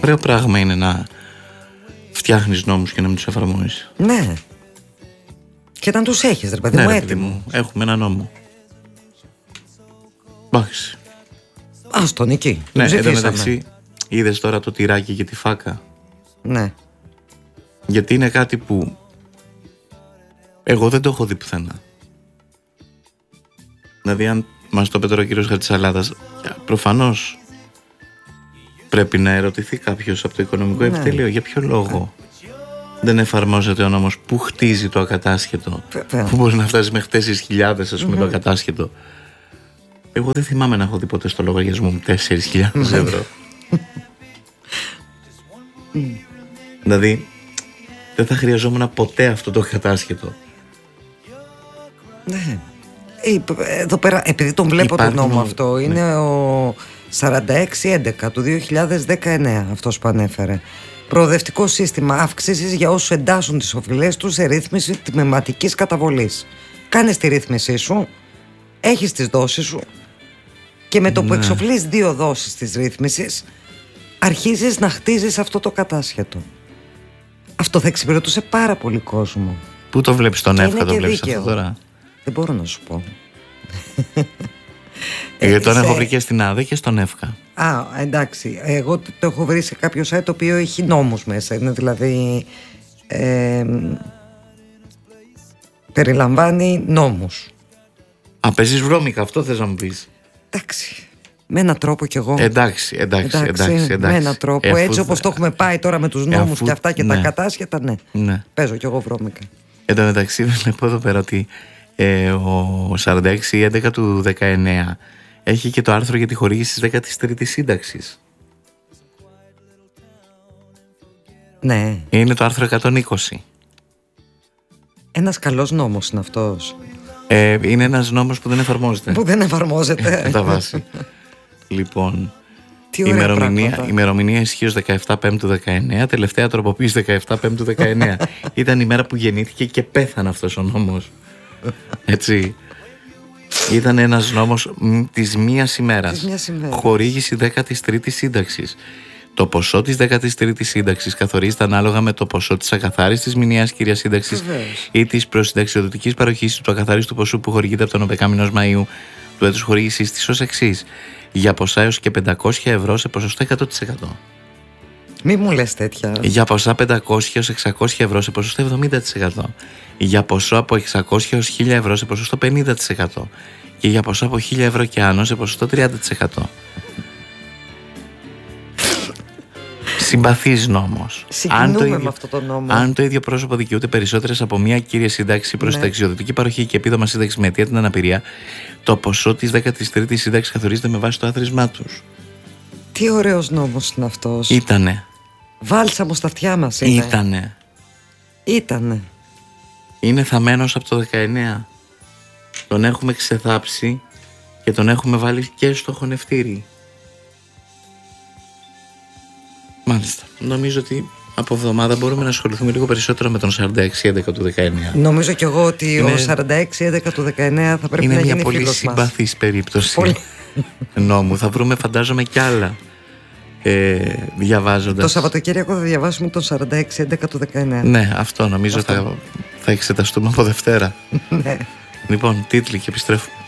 Ωραίο πράγμα είναι να φτιάχνεις νόμους και να μην τους εφαρμόζεις. Ναι. Και να τους έχεις, ρε παιδί μου, έτοιμο. Έχουμε ένα νόμο. Εντάξει. Ας τον εκεί. Ναι, εδώ μεταξύ είδες τώρα το τυράκι και τη φάκα. Ναι. Γιατί είναι κάτι που εγώ δεν το έχω δει πουθενά. Δηλαδή αν μας το πει τώρα ο κύριος Χατζησαλάδας, προφανώς πρέπει να ερωτηθεί κάποιος από το οικονομικό επιτελείο για ποιο λόγο δεν εφαρμόζεται ο νόμος που χτίζει το ακατάσχετο, που μπορεί να φτάσει μέχρι 4.000 ας πούμε το ακατάσχετο. Εγώ δεν θυμάμαι να έχω δει ποτέ στο λογαριασμό μου 4.000 ευρώ. Δηλαδή δεν θα χρειαζόμουν ποτέ αυτό το ακατάσχετο. Ναι. Εδώ πέρα, επειδή τον βλέπω τον νόμο αυτό, είναι ο 4611 του 2019 αυτός που ανέφερε. Προοδευτικό σύστημα αύξησης για όσους εντάσσουν τις οφειλές τους σε ρύθμιση τμηματικής καταβολής. Κάνεις τη ρύθμισή σου, έχεις τις δόσεις σου και με το που εξοφλείς 2 δόσεις της ρύθμισης αρχίζεις να χτίζεις αυτό το κατάσχετο. Αυτό θα εξυπηρετούσε πάρα πολύ κόσμο. Πού το βλέπεις τον ΕΦΚΑ, το βλέπεις αυτό τώρα? Δεν μπορώ να σου πω. Γιατί τον έχω βρει και στην ΑΔΕ και στον ΕΦΚΑ. Α, εντάξει. Εγώ το έχω βρει σε κάποιο site το οποίο έχει νόμους μέσα. Είναι δηλαδή περιλαμβάνει νόμους. Α, παίζεις βρώμικα, αυτό θες να μου πεις? Εντάξει. Με έναν τρόπο κι εγώ. Εντάξει. Με έναν τρόπο. Έτσι όπως το έχουμε πάει τώρα με τους νόμους και αυτά και τα κατάσχετα, ναι. Παίζω κι εγώ βρώμικα. Εν τω μεταξύ βλέπω εδώ πέρα ότι ο 4611 του 19 έχει και το άρθρο για τη χορήγηση της 13ης σύνταξης. Ναι. Είναι το άρθρο 120. Ένας καλός νόμος είναι αυτός. Είναι ένας νόμος που δεν εφαρμόζεται. Που δεν εφαρμόζεται. Κατά βάση. Λοιπόν, η ημερομηνία ισχύως 17 Πέμπτου 19, τελευταία τροποποίηση 17 Πέμπτου 19. Ήταν η μέρα που γεννήθηκε και πέθανε αυτός ο νόμος. Έτσι. Ήταν ένας νόμος της μίας ημέρας. Χορήγηση 13ης σύνταξης. Το ποσό της 13ης σύνταξης καθορίζεται ανάλογα με το ποσό της ακαθάριστης μηνιαίας κυρίας σύνταξης ή της προσυνταξιοδοτικής παροχής του ακαθάριστου ποσού που χορηγείται από τον 11 μηνός Μαΐου του έτους χορήγησης της ως εξής: για ποσά έως και 500 ευρώ σε ποσοστό 100%. Μη μου λες τέτοια. Για ποσά 500 έως 600 ευρώ σε ποσοστό 70%. Για ποσό από 600 έως 1000 ευρώ σε ποσοστό 50%. Και για ποσό από 1000 ευρώ και άνω σε ποσοστό 30%. Συμπαθής νόμος. Συγκινούμε με αυτό το νόμο. Αν το ίδιο πρόσωπο δικαιούται περισσότερες από μία κύρια σύνταξη προς συνταξιοδοτική παροχή και επίδομα σύνταξη με αιτία την αναπηρία, το ποσό της 13ης σύνταξης καθορίζεται με βάση το άθροισμά τους. Τι ωραίος νόμος είναι αυτός. Ήτανε. Βάλσαμο στα αυτιά μας είναι. Ήτανε. Είναι θαμμένος από το 19. Τον έχουμε ξεθάψει και τον έχουμε βάλει και στο χωνευτήρι. Μάλιστα. Νομίζω ότι από εβδομάδα μπορούμε να ασχοληθούμε λίγο περισσότερο με τον 4611 του 19. Νομίζω κι εγώ ότι ο 4611 του 19 θα πρέπει να γίνει φίλος μας. Είναι μια πολύ συμπαθής περίπτωση νόμου. Θα βρούμε φαντάζομαι κι άλλα διαβάζοντας. Το Σαββατοκύριακο θα διαβάσουμε τον 4611 του 19. Ναι, αυτό νομίζω θα εξεταστούμε από Δευτέρα. Ναι. Λοιπόν, τίτλοι και επιστρέφουμε.